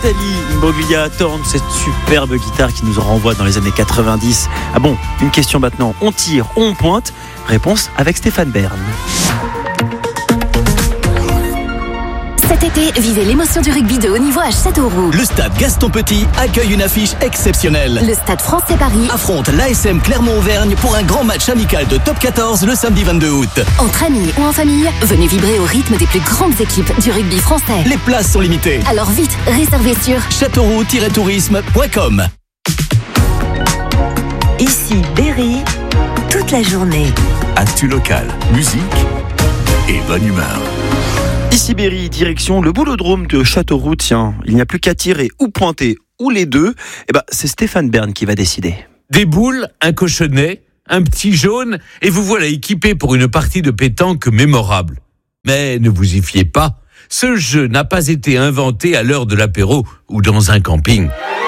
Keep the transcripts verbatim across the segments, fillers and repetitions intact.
Nathalie Imbruglia Thorne, cette superbe guitare qui nous renvoie dans les années quatre-vingt-dix. Ah bon, une question maintenant, on tire, on pointe. Réponse avec Stéphane Bern. Cet été, vivez l'émotion du rugby de haut niveau à Châteauroux. Le stade Gaston Petit accueille une affiche exceptionnelle. Le stade Français Paris affronte l'A S M Clermont-Auvergne pour un grand match amical de top quatorze le samedi vingt-deux août. Entre amis ou en famille, venez vibrer au rythme des plus grandes équipes du rugby français. Les places sont limitées. Alors vite, réservez sur châteauroux tiret tourisme point com. Ici Berry, toute la journée. Actu local, musique et bonne humeur. Ici Berry, direction le boulodrome de Châteauroux. Tiens, il n'y a plus qu'à tirer ou pointer ou les deux. Eh ben, c'est Stéphane Bern qui va décider. Des boules, un cochonnet, un petit jaune, et vous voilà équipé pour une partie de pétanque mémorable. Mais ne vous y fiez pas, ce jeu n'a pas été inventé à l'heure de l'apéro ou dans un camping.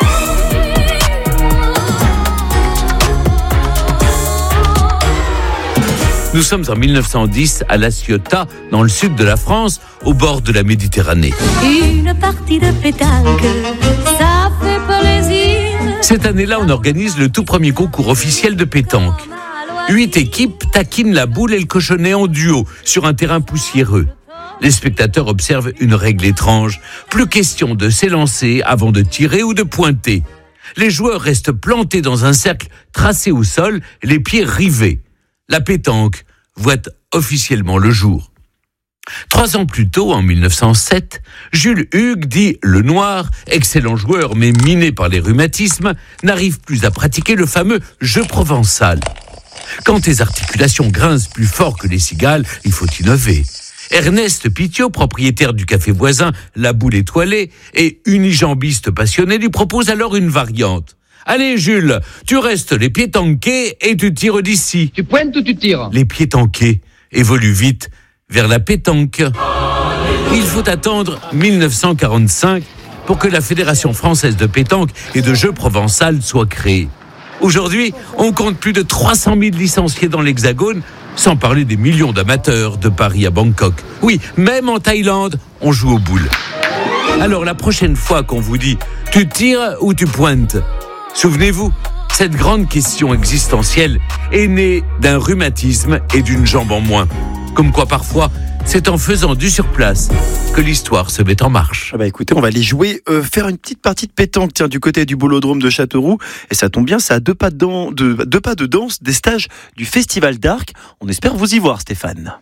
Nous sommes en mille neuf cent dix à La Ciotat, dans le sud de la France, au bord de la Méditerranée. Une partie de pétanque, ça fait plaisir. Cette année-là, on organise le tout premier concours officiel de pétanque. Huit équipes taquinent la boule et le cochonnet en duo sur un terrain poussiéreux. Les spectateurs observent une règle étrange. Plus question de s'élancer avant de tirer ou de pointer. Les joueurs restent plantés dans un cercle tracé au sol, les pieds rivés. La pétanque voit officiellement le jour. Trois ans plus tôt, en mille neuf cent sept, Jules Hugues, dit Le Noir, excellent joueur mais miné par les rhumatismes, n'arrive plus à pratiquer le fameux jeu provençal. Quand tes articulations grincent plus fort que les cigales, il faut innover. Ernest Pitiot, propriétaire du café voisin La Boule Étoilée et unijambiste passionné, lui propose alors une variante. Allez Jules, tu restes les pieds tankés et tu tires d'ici. Tu pointes ou tu tires ? Les pieds tankés évoluent vite vers la pétanque. Il faut attendre mille neuf cent quarante-cinq pour que la Fédération française de pétanque et de jeux provençal soit créée. Aujourd'hui, on compte plus de trois cent mille licenciés dans l'Hexagone, sans parler des millions d'amateurs de Paris à Bangkok. Oui, même en Thaïlande, on joue aux boules. Alors la prochaine fois qu'on vous dit « tu tires ou tu pointes ?» Souvenez-vous, cette grande question existentielle est née d'un rhumatisme et d'une jambe en moins. Comme quoi parfois, c'est en faisant du surplace que l'histoire se met en marche. Ah bah écoutez, on va aller jouer, euh, faire une petite partie de pétanque tiens, du côté du boulodrome de Châteauroux. Et ça tombe bien, c'est à deux pas de, dan- de, deux pas de danse des stages du Festival d'Arc. On espère vous y voir, Stéphane.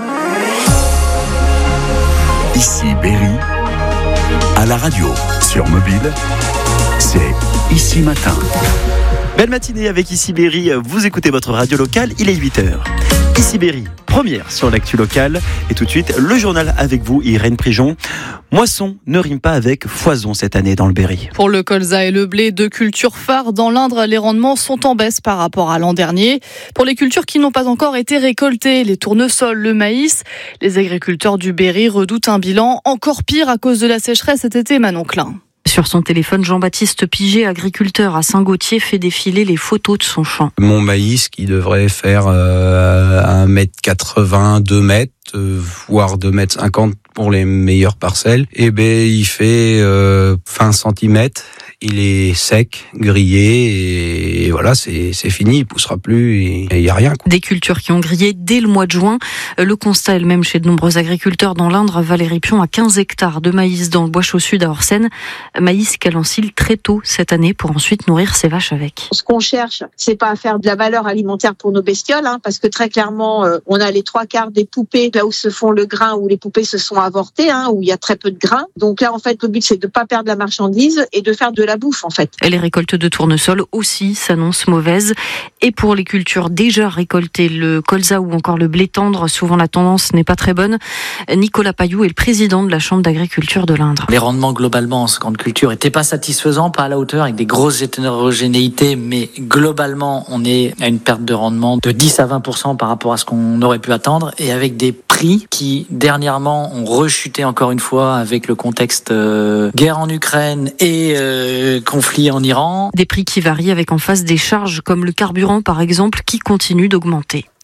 Ici Berry, à la radio, sur mobile, c'est Ici Matin. Belle matinée avec Ici Berry, vous écoutez votre radio locale, il est huit heures. Ici Berry, première sur l'actu locale. Et tout de suite, le journal avec vous, Irène Prijon. Moisson ne rime pas avec foison cette année dans le Berry. Pour le colza et le blé, deux cultures phares dans l'Indre, les rendements sont en baisse par rapport à l'an dernier. Pour les cultures qui n'ont pas encore été récoltées, les tournesols, le maïs, les agriculteurs du Berry redoutent un bilan encore pire à cause de la sécheresse cet été, Manon Klein. Sur son téléphone, Jean-Baptiste Piget, agriculteur à Saint-Gauthier, fait défiler les photos de son champ. Mon maïs qui devrait faire euh, un mètre quatre-vingts, deux mètres, euh, voire deux mètres cinquante pour les meilleures parcelles, et ben il fait euh, vingt centimètres. Il est sec, grillé, et voilà, c'est, c'est fini, il poussera plus, et il n'y a rien. Des cultures qui ont grillé dès le mois de juin. Le constat est le même chez de nombreux agriculteurs dans l'Indre. Valérie Pion a quinze hectares de maïs dans le Bois-Chaud Sud à Orsène. Maïs qu'elle encile très tôt cette année pour ensuite nourrir ses vaches avec. Ce qu'on cherche, c'est pas à faire de la valeur alimentaire pour nos bestioles, hein, parce que très clairement, euh, on a les trois quarts des poupées là où se font le grain, où les poupées se sont avortées, hein, où il y a très peu de grain. Donc là, en fait, le but, c'est de pas perdre la marchandise et de faire de la bouffe, en fait. Les récoltes de tournesol aussi s'annoncent mauvaises. Et pour les cultures déjà récoltées, le colza ou encore le blé tendre, souvent la tendance n'est pas très bonne. Nicolas Pailloux est le président de la Chambre d'agriculture de l'Indre. Les rendements globalement en seconde culture n'étaient pas satisfaisants, pas à la hauteur, avec des grosses hétérogénéités, mais globalement, on est à une perte de rendement de dix à vingt pour cent par rapport à ce qu'on aurait pu attendre, et avec des prix qui, dernièrement, ont rechuté encore une fois avec le contexte euh, guerre en Ukraine et euh, conflit en Iran. Des prix qui varient avec en face des charges comme le carburant par exemple qui continue d'augmenter.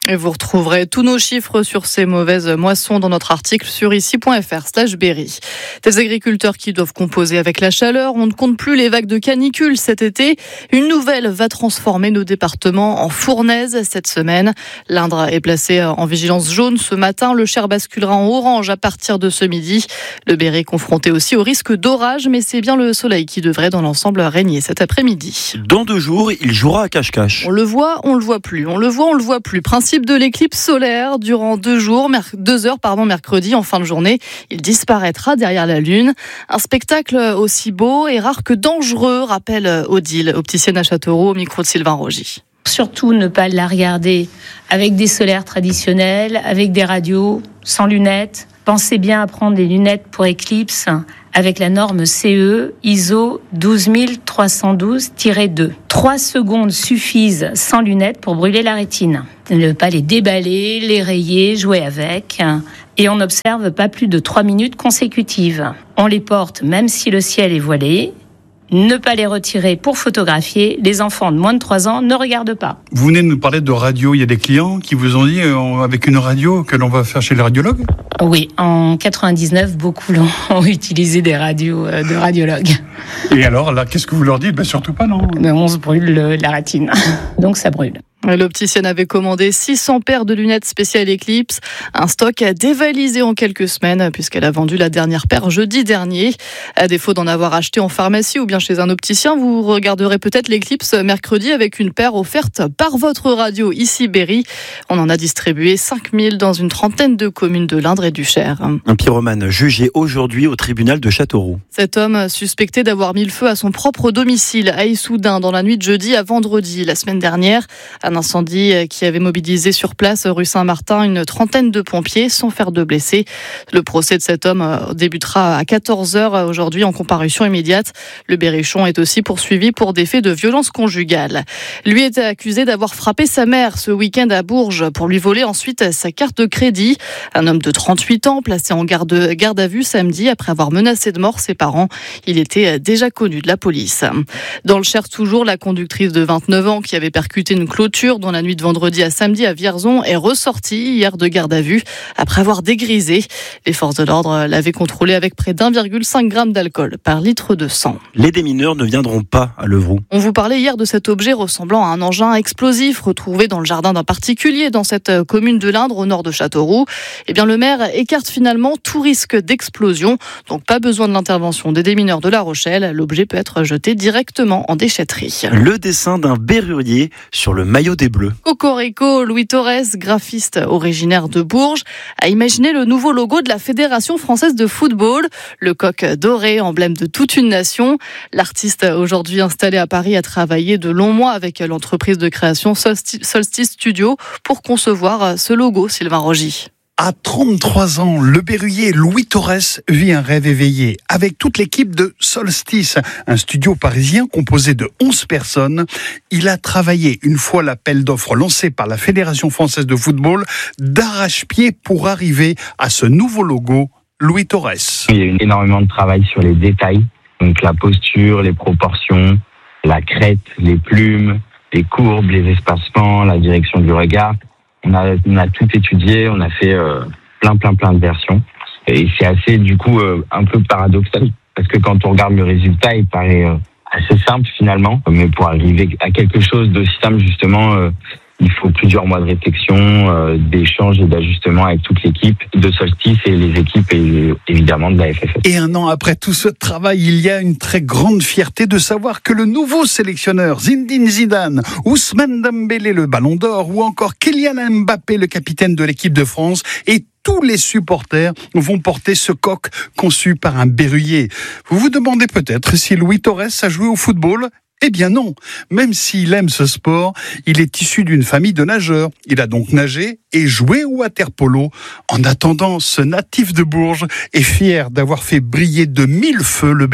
Et vous retrouverez tous nos chiffres sur ces mauvaises moissons dans notre article sur ici.fr slash Berry. Des agriculteurs qui doivent composer avec la chaleur. On ne compte plus les vagues de canicule cet été. Une nouvelle va transformer nos départements en fournaise cette semaine. L'Indre est placé en vigilance jaune ce matin. Le Cher basculera en orange à partir de ce midi. Le Berry est confronté aussi au risque d'orage, mais c'est bien le soleil qui devrait dans l'ensemble régner cet après-midi. Dans deux jours, il jouera à cache-cache. On le voit, on le voit plus. On le voit, on le voit plus. Principe de l'éclipse solaire durant deux jours, deux heures pardon, mercredi en fin de journée. Il disparaîtra derrière la Lune. Un spectacle aussi beau et rare que dangereux, rappelle Odile, opticienne à Châteauroux, au micro de Sylvain Rogy. Surtout ne pas la regarder avec des solaires traditionnels, avec des radios, sans lunettes. Pensez bien à prendre des lunettes pour éclipse avec la norme C E I S O douze mille trois cent douze tiret deux. Trois secondes suffisent sans lunettes pour brûler la rétine. Ne pas les déballer, les rayer, jouer avec. Et on n'observe pas plus de trois minutes consécutives. On les porte même si le ciel est voilé. Ne pas les retirer pour photographier. Les enfants de moins de trois ans ne regardent pas. Vous venez de nous parler de radio. Il y a des clients qui vous ont dit, euh, avec une radio, que l'on va faire chez les radiologues ? Oui, en quatre-vingt-dix-neuf, beaucoup l'ont, ont utilisé des radios euh, de radiologues. Et alors, là, qu'est-ce que vous leur dites ? Ben, surtout pas, non ? Mais on se brûle le, la rétine. Donc ça brûle. L'opticienne avait commandé six cents paires de lunettes spéciales Eclipse, un stock dévalisé en quelques semaines puisqu'elle a vendu la dernière paire jeudi dernier. À défaut d'en avoir acheté en pharmacie ou bien chez un opticien, vous regarderez peut-être l'Eclipse mercredi avec une paire offerte par votre radio ici Berry. On en a distribué cinq mille dans une trentaine de communes de l'Indre et du Cher. Un pyromane jugé aujourd'hui au tribunal de Châteauroux. Cet homme suspecté d'avoir mis le feu à son propre domicile à Issoudun dans la nuit de jeudi à vendredi la semaine dernière. Un incendie qui avait mobilisé sur place rue Saint-Martin une trentaine de pompiers sans faire de blessés. Le procès de cet homme débutera à quatorze heures aujourd'hui en comparution immédiate. Le Berrichon est aussi poursuivi pour des faits de violence conjugale. Lui est accusé d'avoir frappé sa mère ce week-end à Bourges pour lui voler ensuite sa carte de crédit. Un homme de trente-huit ans placé en garde, garde à vue samedi après avoir menacé de mort ses parents. Il était déjà connu de la police. Dans le Cher toujours, la conductrice de vingt-neuf ans qui avait percuté une clôture dans la nuit de vendredi à samedi à Vierzon est ressortie hier de garde à vue après avoir dégrisé. Les forces de l'ordre l'avaient contrôlée avec près d'un virgule cinq grammes d'alcool par litre de sang. Les démineurs ne viendront pas à Levroux. On vous parlait hier de cet objet ressemblant à un engin explosif retrouvé dans le jardin d'un particulier dans cette commune de l'Indre au nord de Châteauroux. Eh bien, le maire écarte finalement tout risque d'explosion. Donc pas besoin de l'intervention des démineurs de La Rochelle. L'objet peut être jeté directement en déchetterie. Le dessin d'un berrurier sur le maillot des Bleus. Cocorico, Louis Torres, graphiste originaire de Bourges, a imaginé le nouveau logo de la Fédération française de football, le coq doré, emblème de toute une nation. L'artiste, aujourd'hui installé à Paris, a travaillé de longs mois avec l'entreprise de création Solstice Studio pour concevoir ce logo, Sylvain Rogy. À trente-trois ans, le berruyer Louis Torres vit un rêve éveillé avec toute l'équipe de Solstice, un studio parisien composé de onze personnes. Il a travaillé, une fois l'appel d'offres lancé par la Fédération française de football, d'arrache-pied pour arriver à ce nouveau logo, Louis Torres. Il y a eu énormément de travail sur les détails, donc la posture, les proportions, la crête, les plumes, les courbes, les espacements, la direction du regard. On a, on a tout étudié, on a fait euh, plein, plein, plein de versions. Et c'est assez, du coup, euh, un peu paradoxal. Parce que quand on regarde le résultat, il paraît euh, assez simple finalement. Mais pour arriver à quelque chose d'aussi simple, justement, euh, il faut plusieurs mois de réflexion, euh, d'échanges et d'ajustements avec toute l'équipe de Solstice et les équipes et évidemment de la F F F. Et un an après tout ce travail, il y a une très grande fierté de savoir que le nouveau sélectionneur Zinedine Zidane, Ousmane Dembélé le Ballon d'Or ou encore Kylian Mbappé le capitaine de l'équipe de France et tous les supporters vont porter ce coq conçu par un berruyer. Vous vous demandez peut-être si Louis Torres a joué au football ? Eh bien non, même s'il aime ce sport, il est issu d'une famille de nageurs. Il a donc nagé et joué au water-polo. En attendant, ce natif de Bourges est fier d'avoir fait briller de mille feux le Berry.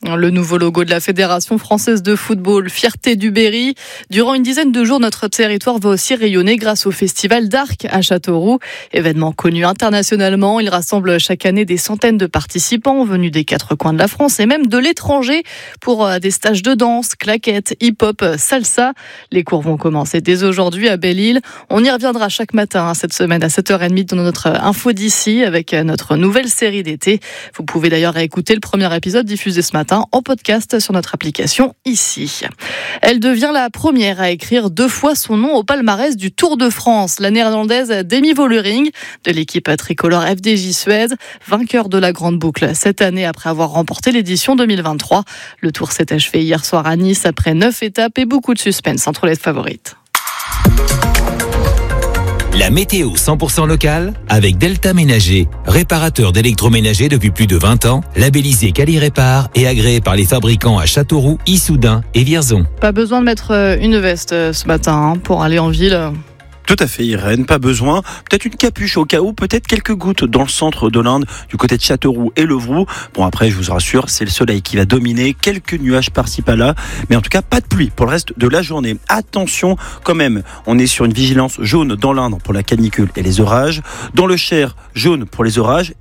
Le nouveau logo de la Fédération française de football, fierté du Berry. Durant une dizaine de jours, notre territoire va aussi rayonner grâce au festival d'Arc à Châteauroux. Événement connu internationalement, il rassemble chaque année des centaines de participants venus des quatre coins de la France et même de l'étranger pour des stages de danse, claquettes, hip-hop, salsa. Les cours vont commencer dès aujourd'hui à Belle-Île. On y reviendra chaque matin cette semaine à sept heures trente dans notre info d'ici avec notre nouvelle série d'été. Vous pouvez d'ailleurs réécouter le premier épisode diffusé ce matin en podcast sur notre application ici. Elle devient la première à écrire deux fois son nom au palmarès du Tour de France. La néerlandaise Demi Vollering de l'équipe tricolore F D J Suez, vainqueur de la grande boucle cette année après avoir remporté l'édition deux mille vingt-trois. Le Tour s'est achevé hier soir à Nice après neuf étapes et beaucoup de suspense entre les favorites. La météo cent pour cent locale avec Delta Ménager, réparateur d'électroménager depuis plus de vingt ans, labellisé Quali-Répar et agréé par les fabricants à Châteauroux, Issoudun et Vierzon. Pas besoin de mettre une veste ce matin hein, pour aller en ville. Tout à fait, Irène, pas besoin. Peut-être une capuche au cas où, peut-être quelques gouttes dans le centre de l'Inde, du côté de Châteauroux et Levroux. Bon, après, je vous rassure, c'est le soleil qui va dominer, quelques nuages par-ci par-là, mais en tout cas, pas de pluie pour le reste de la journée. Attention, quand même, on est sur une vigilance jaune dans l'Indre pour la canicule et les orages. Dans le Cher, jaune pour les orages